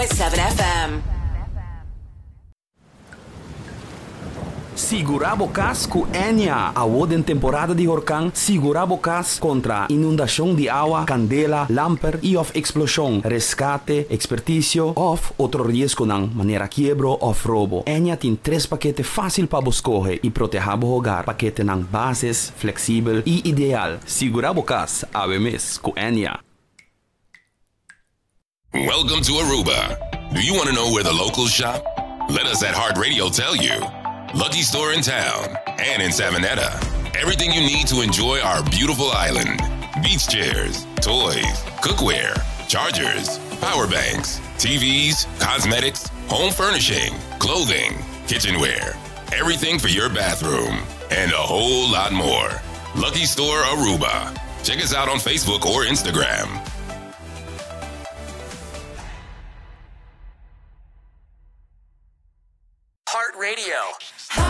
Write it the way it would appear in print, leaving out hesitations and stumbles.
7FM. Sigurabo Cas com Enya. Award em temporada de huracão, Sigurabo Cas contra inundação de água, candela, lamper e of explosão, rescate, expertício of outro risco na maneira quebro of roubo. Enya tem 3 paquetes fácil para escolher e proteger o hogar. Paquete ng bases, flexível e ideal. Sigurabo Cas, ABMS com Enya. Welcome to Aruba. Do you want to know where the locals shop? Let us at Heart Radio tell you. Lucky Store in town and in Savanetta. Everything you need to enjoy our beautiful island. Beach chairs, toys, cookware, chargers, power banks, TVs, cosmetics, home furnishing, clothing, kitchenware, everything for your bathroom, and a whole lot more. Lucky Store Aruba. Check us out on Facebook or Instagram. Heart Radio.